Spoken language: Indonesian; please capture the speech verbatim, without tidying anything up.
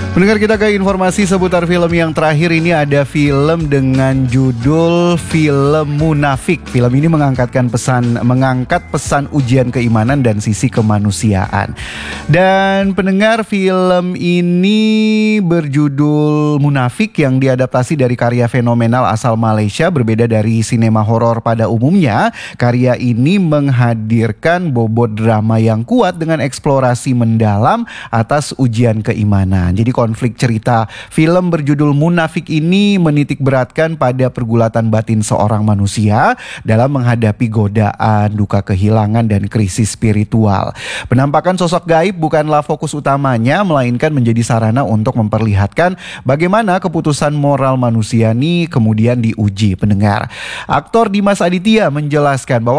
Pendengar, kita ke informasi seputar film yang terakhir. Ini ada film dengan judul Film Munafik. Film ini mengangkatkan pesan mengangkat pesan ujian keimanan dan sisi kemanusiaan. Dan pendengar, film ini berjudul Munafik yang diadaptasi dari karya fenomenal asal Malaysia. Berbeda dari sinema horor pada umumnya, karya ini menghadirkan bobot drama yang kuat dengan eksplorasi mendalam atas ujian keimanan. Jadi konflik cerita film berjudul Munafik ini menitik beratkan pada pergulatan batin seorang manusia dalam menghadapi godaan, duka kehilangan, dan krisis spiritual. Penampakan sosok gaib bukanlah fokus utamanya, melainkan menjadi sarana untuk memperlihatkan bagaimana keputusan moral manusia ini kemudian diuji. Pendengar, aktor Dimas Aditya menjelaskan bahwa